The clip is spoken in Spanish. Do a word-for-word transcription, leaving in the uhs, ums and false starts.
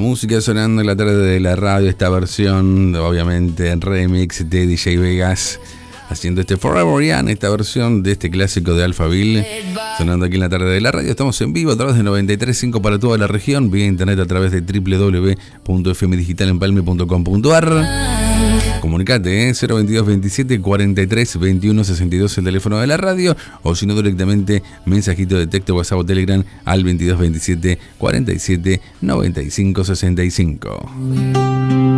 música sonando en la tarde de la radio, esta versión, obviamente, en remix de D J Vegas, haciendo este Forever Young, esta versión de este clásico de Alphaville, sonando aquí en la tarde de la radio. Estamos en vivo a través de noventa y tres punto cinco para toda la región, vía internet a través de doble u doble u doble u punto f m digital empalme punto com punto a r. Comunicate, ¿eh? cero veintidós veintisiete cuarenta y tres veintiuno sesenta y dos el teléfono de la radio, o si no directamente mensajito de texto, WhatsApp o Telegram al veintidós veintisiete cuarenta y siete noventa y cinco sesenta y cinco.